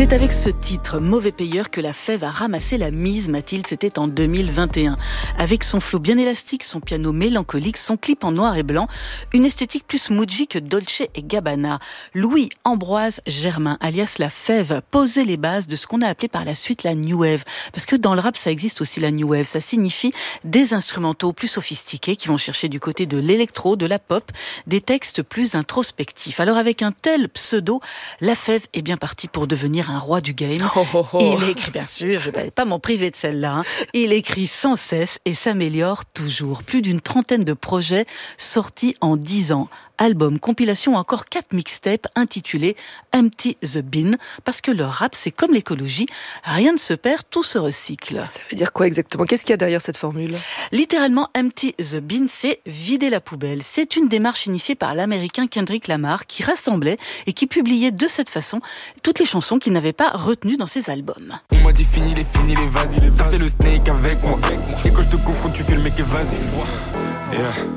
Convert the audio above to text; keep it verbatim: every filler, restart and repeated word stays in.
C'est avec ce titre, Mauvais payeur, que la Fève a ramassé la mise, Mathilde, c'était en deux mille vingt et un. Avec son flow bien élastique, son piano mélancolique, son clip en noir et blanc, une esthétique plus moody que Dolce et Gabbana. Louis-Ambroise Germain, alias la Fève, posait les bases de ce qu'on a appelé par la suite la New Wave. Parce que dans le rap, ça existe aussi la New Wave. Ça signifie des instrumentaux plus sophistiqués qui vont chercher du côté de l'électro, de la pop, des textes plus introspectifs. Alors avec un tel pseudo, la Fève est bien partie pour devenir un roi du game. Oh, oh, oh. Il écrit, bien sûr, je ne vais pas m'en priver de celle-là, hein. Il écrit sans cesse et s'améliore toujours. Plus d'une trentaine de projets sortis en dix ans. Albums, compilations, encore quatre mixtapes intitulés Empty the Bin, parce que le rap, c'est comme l'écologie, rien ne se perd, tout se recycle. Ça veut dire quoi exactement? Qu'est-ce qu'il y a derrière cette formule? Littéralement, Empty the Bin, c'est vider la poubelle. C'est une démarche initiée par l'américain Kendrick Lamar qui rassemblait et qui publiait de cette façon toutes les chansons qu'il n'avait pas retenues dans ses albums. On m'a dit fini les fini les vas-y, t'as fait le snake avec moi. Et quand je te confronte tu fais le mec et vas-y. Yeah.